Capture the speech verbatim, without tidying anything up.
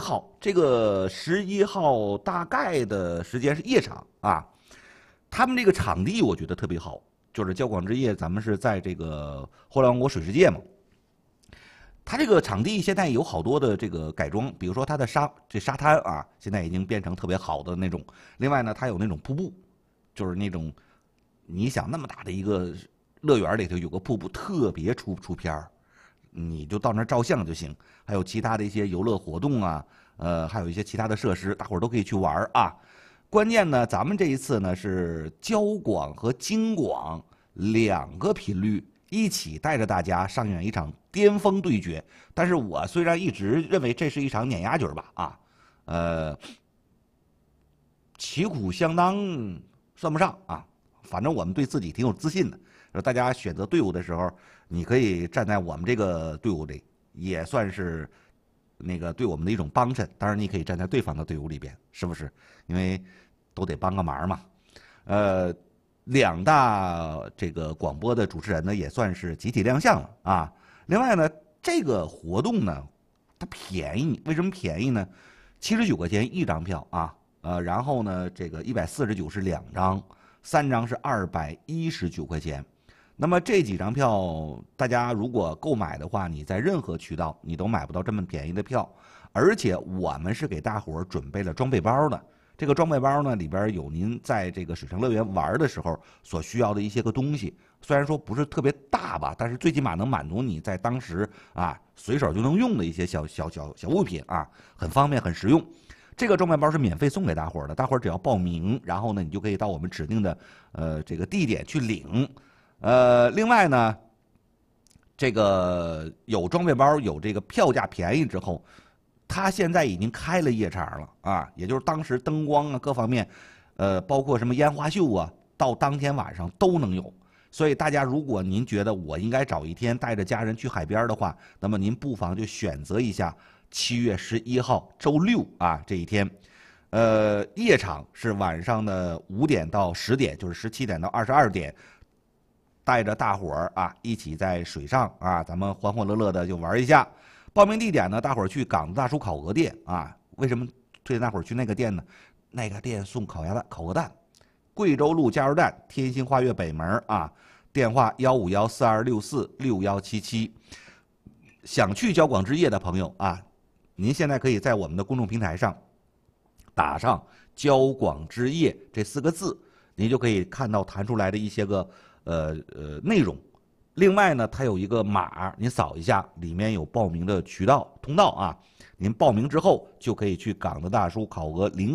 号，这个十一号大概的时间是夜场啊。他们这个场地我觉得特别好，就是交广之夜，咱们是在这个后来王国水世界嘛。它这个场地现在有好多的这个改装，比如说它的沙这沙滩啊，现在已经变成特别好的那种。另外呢，它有那种瀑布，就是那种你想那么大的一个乐园里头有个瀑布，特别出出片儿，你就到那儿照相就行。还有其他的一些游乐活动啊，呃，还有一些其他的设施，大伙儿都可以去玩啊。关键呢，咱们这一次呢是交广和京广两个频率一起带着大家上演一场巅峰对决。但是我虽然一直认为这是一场碾压局吧，啊，呃，旗鼓相当算不上啊，反正我们对自己挺有自信的。大家选择队伍的时候，你可以站在我们这个队伍里，也算是那个对我们的一种帮衬。当然，你可以站在对方的队伍里边，是不是？因为都得帮个忙嘛。呃，两大这个广播的主持人呢，也算是集体亮相了啊。另外呢，这个活动呢，它便宜，为什么便宜呢？七十九块钱一张票啊，呃，然后呢，这个一百四十九是两张，三张是二百一十九块钱。那么这几张票，大家如果购买的话，你在任何渠道你都买不到这么便宜的票，而且我们是给大伙儿准备了装备包的。这个装备包呢，里边有您在这个水上乐园玩的时候所需要的一些个东西。虽然说不是特别大吧，但是最起码能满足你在当时啊随手就能用的一些小小小小物品啊，很方便很实用。这个装备包是免费送给大伙儿的，大伙儿只要报名，然后呢，你就可以到我们指定的呃这个地点去领。呃，另外呢，这个有装备包，有这个票价便宜之后，它现在已经开了夜场了啊，也就是当时灯光啊各方面，呃，包括什么烟花秀啊，到当天晚上都能有。所以大家如果您觉得我应该找一天带着家人去海边的话，那么您不妨就选择一下七月十一号周六啊这一天。呃，夜场是晚上的五点到十点，就是十七点到二十二点。带着大伙儿啊，一起在水上啊，咱们欢欢乐乐的就玩一下。报名地点呢，大伙儿去港子大叔烤鹅店啊。为什么推荐大伙儿去那个店呢？那个店送烤鸭蛋、烤鹅蛋。贵州路加油站天星花悦北门啊，电话幺五幺四二六四六幺七七。想去交广之夜的朋友啊，您现在可以在我们的公众平台上打上“交广之夜”这四个字，您就可以看到弹出来的一些个。呃呃，内容。另外呢，它有一个码，您扫一下，里面有报名的渠道通道啊。您报名之后就可以去港子大叔烤鹅零。